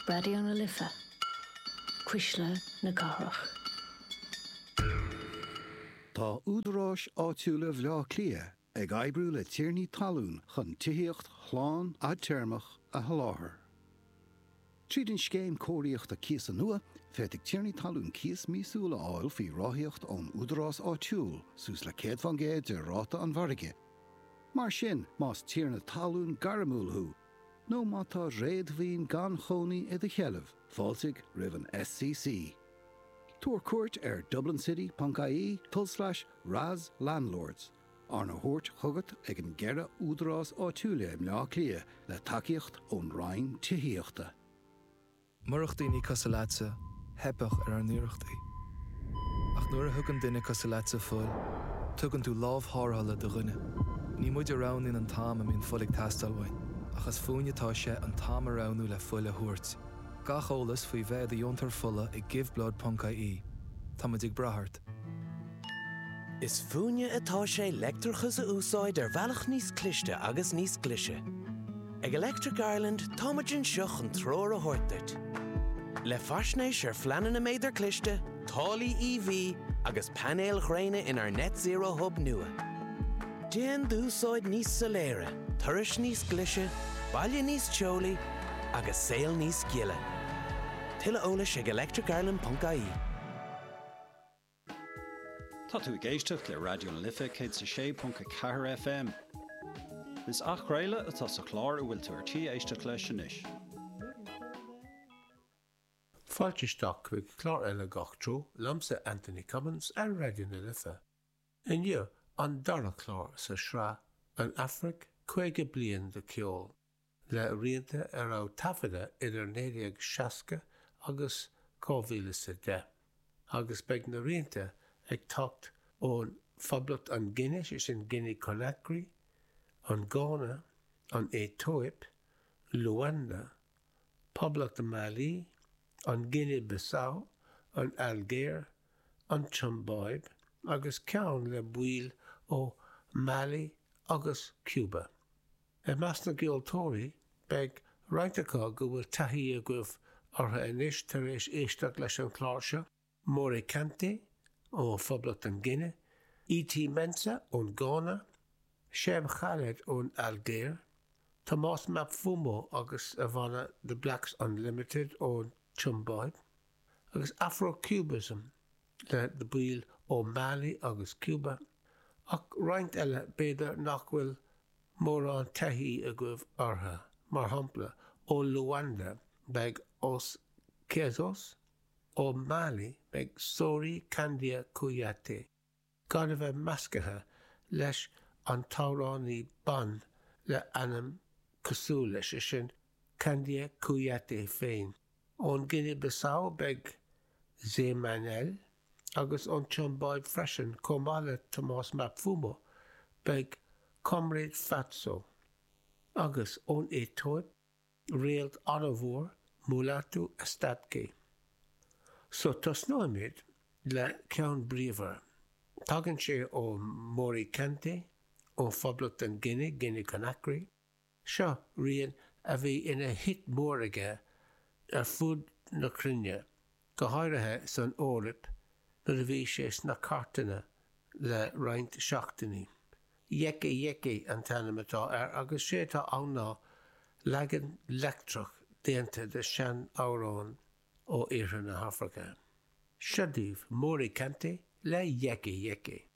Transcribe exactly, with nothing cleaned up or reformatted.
Radio na Lifa. Quisla na Garach. Tá údarás áitiúla bhlá clia ag aibrú le tíornaí talún chun tithíocht chláán a teirmach a haláthair. Tríd an scéim cóiríocht a cíos an nua, féidigh tíornaí talún cíos mísúla áil faoi ráthíocht ón údarás áitiúil sús le céad fan géad de ráta an bharige. Mar sin más tíorna talún garamúlthú, nó má tá réadmhíon gan chonaí i de cheileh, fáilsigh roimh an S C C. Tuair cuairt ar dublin city dot I E full slash Ras Landlords. Arna hort chugat ag an gera údarás áitiúla im leá clia le takeíocht ón rainn tithíochta. Murachtaí cosalaatsa, hebach ar an nuirechtaí. Ach nuair a thugann duine cosalaatsa fuil, tugann tú lámhthárthala do dhuine. Ní muid arán in an táim am in fulig tastalhain, achas fúinetá sé an táim aránú le fuil a thuairt. Gach ólas faoi bheith a diontar fulla i giveblood dot I E. Tá muid ag brathart. Is fúine atá sé leictreachas a úsáid ar bhealach níos cliste agus níos clise. Ag Electric Ireland támuid an seoch an tróir a thuirteart. Le faisnéis ar fleanan a méidir cliste, tálaí E V agus panéal chréine in ar net zero hub nua. Déan dúsáid níos soléire, turais níos glise, baile níos teolaí agus saol níos giile. Tuile eolais ag electric ireland dot I E. Tá tú ag éisteacht le Radio na Lifa cé sé ponca ceathair F M. Is ach réile atá sa chlár a bhfuil tú ar tí éisteacht leis sin is. Fáilteteach chuig chlár eile gach trú lamsa Anthony Cummins ar Radio na Lifa. Inniu an dara chlár sa shrá an Afric chuige bliain de ceol le rianta ar á tafada idir néadaag seasca agus cómhíle sa de. Agus beag na rianta ag tacht ón Phoblacht an Guinea is in Guinea-Conakry, an Ghana, an Éthióp, Luanda, Phoblacht an Mali, an Guinea-Bissau, an Algéir, an Chumbaib, agus ceann le buil ó Mali agus Cuba. E mas na geoltóirí beag rointeachá go bhfuil taithí a gcuibh ortha inis tar éis éisteach leis an chláir seo, Mauritania ó Phoblacht an Guinea, E T Mensa ón Ghana, Shem Khaled ón Algéir, Tomás Mapfumo agus a bhana The Blacks Unlimited ón Chumbaib, agus Afro-Cubism le de buil ó Mali agus Cuba, ach roint eile beidir nach bhfuil mór an taithí a gcuibh ortha, mar hampla ó Luanda beag os Quezos, ó Mali beag Sori Candia Kouyaté. Gan a bheith mascathe leis an táránaí ban le anam cosú leis is sin Candia Kouyaté féin. Ón Guinea-Bissau beag Zémanel agus ón Chumbaib freisin comála Tomás Mapfumo beag Comrade Fatso. Agus ón Éthióp réalt Anavór Mulatu Estatke. So tos nóimid le ceann bríomhar. Tagann sé ó Mauritania, ó Phoblacht an Guinea, Guinea-Conakry. Seo rian a bhí ina hit mór aige ar fud na crinne, go háirithe san órip na a bhí sé sna cartaine le roinnt seachtaí. Yeke yeke an tanamatá ar agus sé tá anná legan lectrach déanta de sean árán ó Éire na Hafraca. Siadíh Mauritania le yeke yeke.